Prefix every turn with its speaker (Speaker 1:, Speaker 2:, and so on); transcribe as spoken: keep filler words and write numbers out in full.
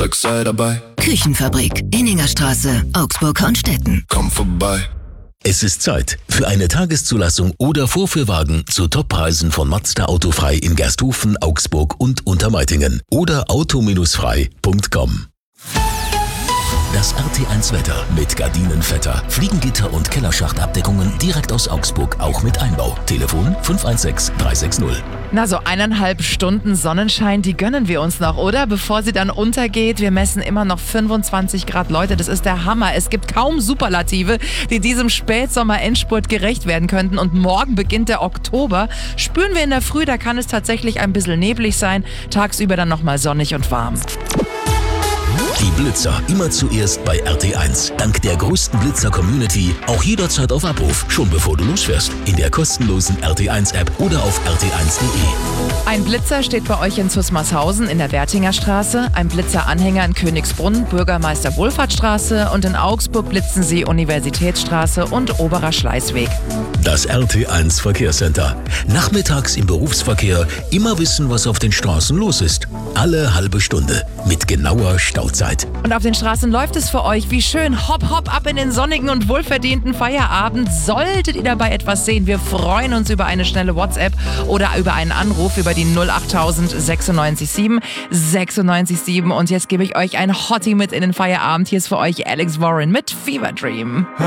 Speaker 1: Samstag sei dabei.
Speaker 2: Küchenfabrik, Inningerstraße, Augsburg-Hornstetten.
Speaker 1: Komm vorbei.
Speaker 3: Es ist Zeit für eine Tageszulassung oder Vorführwagen zu Toppreisen von Mazda Autofrei in Gersthofen, Augsburg und Untermeitingen oder auto frei punkt com. Das R T eins Wetter mit Gardinenvetter, Fliegengitter und Kellerschachtabdeckungen direkt aus Augsburg, auch mit Einbau. Telefon fünf eins sechs drei sechs null.
Speaker 4: Na, so eineinhalb Stunden Sonnenschein, die gönnen wir uns noch, oder? Bevor sie dann untergeht. Wir messen immer noch fünfundzwanzig Grad. Leute, das ist der Hammer. Es gibt kaum Superlative, die diesem Spätsommer-Endspurt gerecht werden könnten. Und morgen beginnt der Oktober. Spüren wir in der Früh, da kann es tatsächlich ein bisschen neblig sein. Tagsüber dann nochmal sonnig und warm.
Speaker 3: Die Blitzer immer zuerst bei R T eins. Dank der größten Blitzer-Community auch jederzeit auf Abruf, schon bevor du losfährst. In der kostenlosen R T eins App oder auf r t eins punkt de.
Speaker 4: Ein Blitzer steht bei euch in Zusmarshausen in der Wertingerstraße, ein Blitzer-Anhänger in Königsbrunn, Bürgermeister Wohlfahrtsstraße und in Augsburg blitzen sie Universitätsstraße und Oberer Schleißweg.
Speaker 3: Das R T eins Verkehrscenter. Nachmittags im Berufsverkehr immer wissen, was auf den Straßen los ist. Alle halbe Stunde mit genauer Stauzeit.
Speaker 4: Und auf den Straßen läuft es für euch. Wie schön. Hopp, hopp ab in den sonnigen und wohlverdienten Feierabend. Solltet ihr dabei etwas sehen, wir freuen uns über eine schnelle WhatsApp oder über einen Anruf über die null achttausend sechsundneunzig sieben sechsundneunzig sieben. Und jetzt gebe ich euch ein Hottie mit in den Feierabend. Hier ist für euch Alex Warren mit Fever Dream.